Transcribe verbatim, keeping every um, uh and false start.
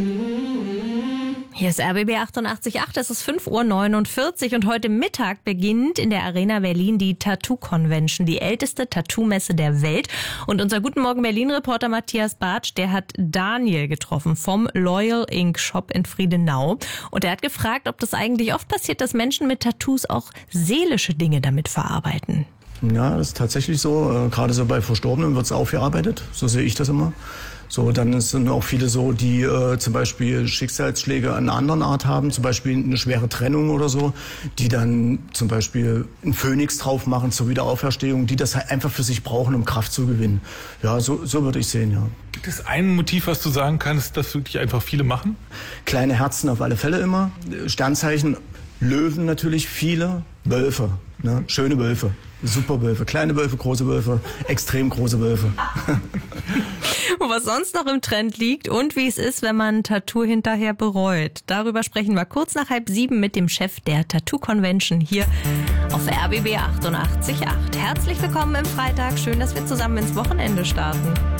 Hier ist R B B achtundachtzig Komma acht, es ist fünf Uhr neunundvierzig und heute Mittag beginnt in der Arena Berlin die Tattoo Convention, die älteste Tattoo-Messe der Welt. Und unser Guten Morgen Berlin-Reporter Matthias Bartsch, der hat Daniel getroffen vom Loyal Ink Shop in Friedenau. Und er hat gefragt, ob das eigentlich oft passiert, dass Menschen mit Tattoos auch seelische Dinge damit verarbeiten. Ja, das ist tatsächlich so. Gerade so bei Verstorbenen wird es aufgearbeitet. So sehe ich das immer. So, dann sind auch viele so, die äh, zum Beispiel Schicksalsschläge einer anderen Art haben, zum Beispiel eine schwere Trennung oder so, die dann zum Beispiel einen Phönix drauf machen zur Wiederauferstehung, die das halt einfach für sich brauchen, um Kraft zu gewinnen. Ja, so, so würde ich sehen, ja. Gibt es ein Motiv, was du sagen kannst, das wirklich einfach viele machen? Kleine Herzen auf alle Fälle immer. Sternzeichen, Löwen natürlich, viele. Wölfe, ne? Schöne Wölfe. Super Wölfe, kleine Wölfe, große Wölfe, extrem große Wölfe. Und was sonst noch im Trend liegt und wie es ist, wenn man ein Tattoo hinterher bereut. Darüber sprechen wir kurz nach halb sieben mit dem Chef der Tattoo Convention hier auf R B B achtundachtzig Komma acht. Herzlich willkommen im Freitag. Schön, dass wir zusammen ins Wochenende starten.